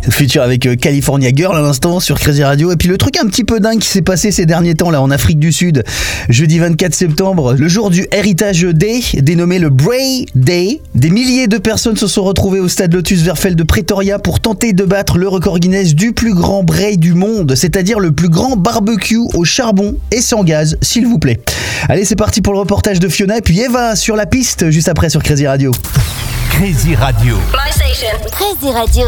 Future avec California Girl à l'instant sur Crazy Radio. Et puis le truc un petit peu dingue qui s'est passé ces derniers temps là en Afrique du Sud, jeudi 24 septembre, le jour du Heritage Day, dénommé le Braai Day. Des milliers de personnes se sont retrouvées au stade Lotus Verfel de Pretoria pour tenter de battre le record Guinness du plus grand braai du monde, c'est-à-dire le plus grand barbecue au charbon et sans gaz, s'il vous plaît. Allez, c'est parti pour le reportage de Fiona et puis Eva sur la piste juste après sur Crazy Radio. Crazy Radio. My station. Crazy Radio.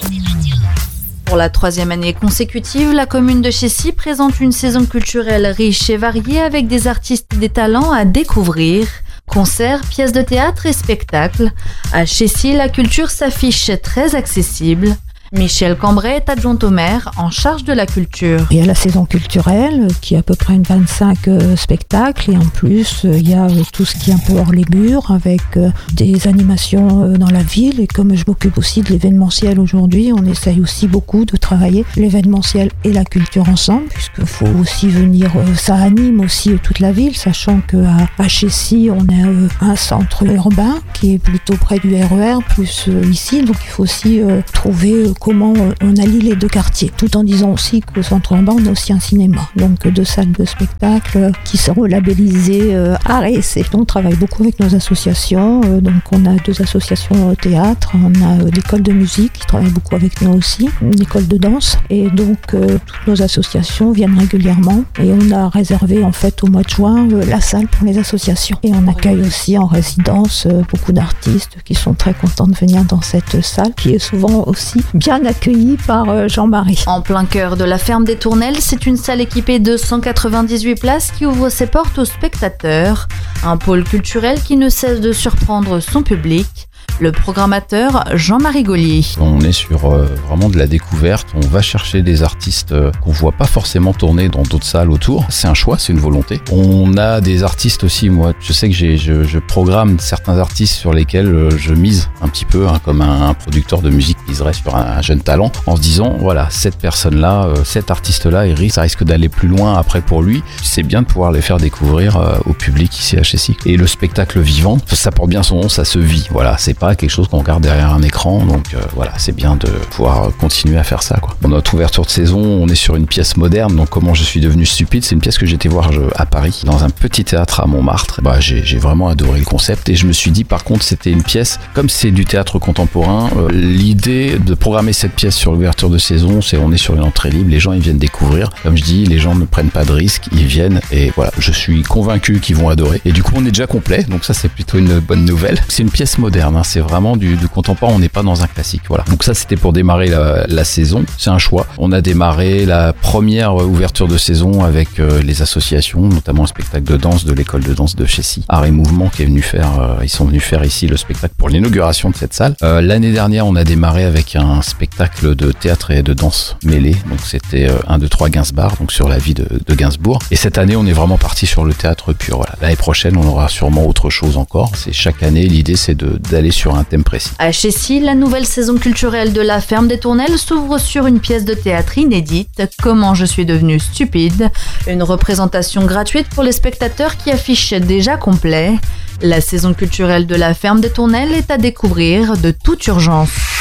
Pour la 3e année consécutive, la commune de Chessy présente une saison culturelle riche et variée avec des artistes et des talents à découvrir. Concerts, pièces de théâtre et spectacles. À Chessy, la culture s'affiche très accessible. Michel Cambrai est adjointe au maire en charge de la culture. Il y a la saison culturelle qui est à peu près une 25 spectacles et en plus il y a tout ce qui est un peu hors les murs avec des animations dans la ville et comme je m'occupe aussi de l'événementiel aujourd'hui, on essaye aussi beaucoup de travailler l'événementiel et la culture ensemble puisqu'il faut aussi venir, ça anime aussi toute la ville sachant qu'à Chessy on a un centre urbain qui est plutôt près du RER plus ici donc il faut aussi trouver comment on allie les deux quartiers, tout en disant aussi qu'au centre urbain, on a aussi un cinéma. Donc 2 salles de spectacle qui seront labellisées art et essai. On travaille beaucoup avec nos associations. Donc on a 2 associations théâtre, on a l'école de musique qui travaille beaucoup avec nous aussi, l'école de danse. Et donc toutes nos associations viennent régulièrement. Et on a réservé en fait au mois de juin la salle pour les associations. Et on accueille aussi en résidence beaucoup d'artistes qui sont très contents de venir dans cette salle, qui est souvent aussi bien accueilli par Jean-Marie. En plein cœur de la ferme des Tournelles, c'est une salle équipée de 198 places qui ouvre ses portes aux spectateurs. Un pôle culturel qui ne cesse de surprendre son public. Le programmateur Jean-Marie Gaulier. On est sur vraiment de la découverte, on va chercher des artistes qu'on voit pas forcément tourner dans d'autres salles autour. C'est un choix, c'est une volonté. On a des artistes aussi, moi je sais que je programme certains artistes sur lesquels je mise un petit peu, comme un producteur de musique miserait sur un jeune talent, en se disant voilà, cette personne-là, cet artiste-là, ça risque d'aller plus loin après pour lui. C'est bien de pouvoir les faire découvrir au public ici à Chessy. Et le spectacle vivant, ça porte bien son nom, ça se vit. Voilà, c'est pas quelque chose qu'on regarde derrière un écran, donc voilà, c'est bien de pouvoir continuer à faire ça, quoi. Dans notre ouverture de saison, on est sur une pièce moderne, donc comment je suis devenu stupide, c'est une pièce que j'étais voir à Paris, dans un petit théâtre à Montmartre. J'ai vraiment adoré le concept et je me suis dit par contre c'était une pièce, comme c'est du théâtre contemporain, l'idée de programmer cette pièce sur l'ouverture de saison, c'est on est sur une entrée libre, les gens ils viennent découvrir, comme je dis, les gens ne prennent pas de risques, ils viennent et voilà, je suis convaincu qu'ils vont adorer et du coup on est déjà complet, donc ça c'est plutôt une bonne nouvelle. C'est une pièce moderne, c'est vraiment du contemporain, on n'est pas dans un classique, voilà. Donc ça c'était pour démarrer la saison, c'est un choix. On a démarré la première ouverture de saison avec les associations, notamment un spectacle de danse de l'école de danse de Chessy, Art et Mouvement qui est venu faire, ils sont venus faire ici le spectacle pour l'inauguration de cette salle. L'année dernière on a démarré avec un spectacle de théâtre et de danse mêlé, donc c'était 1, 2, 3 Gainsbourg, donc sur la vie de Gainsbourg. Et cette année on est vraiment parti sur le théâtre pur, voilà. L'année prochaine on aura sûrement autre chose encore, c'est chaque année l'idée c'est d'aller sur un thème précis. À Chessy, la nouvelle saison culturelle de la ferme des Tournelles s'ouvre sur une pièce de théâtre inédite, Comment je suis devenu stupide, une représentation gratuite pour les spectateurs qui affiche déjà complet. La saison culturelle de la ferme des Tournelles est à découvrir de toute urgence.